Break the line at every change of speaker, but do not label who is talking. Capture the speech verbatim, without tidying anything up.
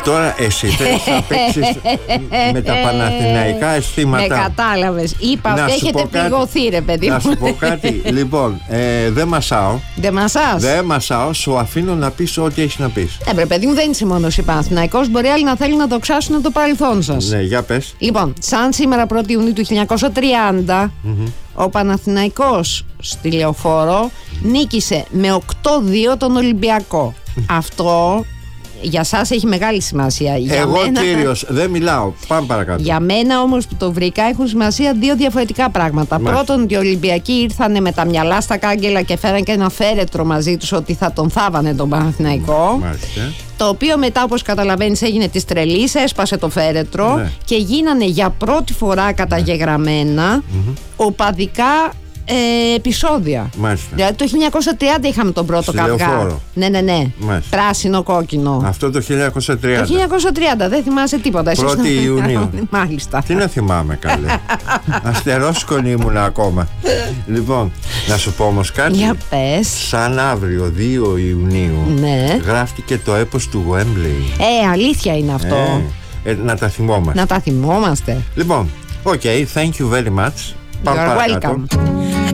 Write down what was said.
Τώρα εσύ θέλεις να παίξεις με τα παναθηναϊκά αισθήματα.
Με κατάλαβες. Είπα ότι έχετε πληγωθεί, ρε παιδί μου.
Να σου πω κάτι. Λοιπόν, ε, δεν μασάω.
Δεν μασάς.
Δεν μασάω, σου αφήνω να πεις ό,τι έχεις να πεις.
Ε, βρε παιδί μου, δεν είσαι μόνο εσύ Παναθηναϊκός. Μπορεί άλλοι να θέλουν να δοξάσουν το παρελθόν σας.
Ναι, για πες.
Λοιπόν, σαν σήμερα πρώτη Ιουνίου του χίλια εννιακόσια τριάντα, mm-hmm. ο Παναθηναϊκός στη Λεωφόρο νίκησε με οκτώ δύο τον Ολυμπιακό. Αυτό για σας έχει μεγάλη σημασία. Για
Εγώ
μένα...
κύριος, δεν μιλάω. Πάμε παρακάτω.
Για μένα όμως που το βρήκα έχουν σημασία δύο διαφορετικά πράγματα. Μάλιστα. Πρώτον, ότι οι Ολυμπιακοί ήρθανε με τα μυαλά στα κάγκελα και φέραν και ένα φέρετρο μαζί τους ότι θα τον θάβανε τον Παναθηναϊκό.
Μάλιστα.
Το οποίο μετά, όπως καταλαβαίνεις, έγινε της τρελής, έσπασε το φέρετρο, ναι. και γίνανε για πρώτη φορά καταγεγραμμένα mm-hmm. οπαδικά ε, επεισόδια.
Μάλιστα.
Δηλαδή το χίλια εννιακόσια τριάντα είχαμε τον πρώτο καυγά. Ναι, ναι, ναι. Μάλιστα. Πράσινο, κόκκινο.
Αυτό το χίλια εννιακόσια τριάντα.
Το χίλια εννιακόσια τριάντα, δεν θυμάσαι τίποτα.
πρώτη Ιουνίου.
Μάλιστα.
Τι να θυμάμαι, καλέ. Αστερόσκονη ήμουν ακόμα. Λοιπόν, να σου πω όμως κάτι.
Για πες.
Σαν αύριο δύο Ιουνίου, ναι. γράφτηκε το έπος του Wembley.
Ε, αλήθεια είναι αυτό.
Ε, ε, να τα θυμόμαστε.
Να τα θυμόμαστε.
Λοιπόν, ok, thank you very much.
You're welcome.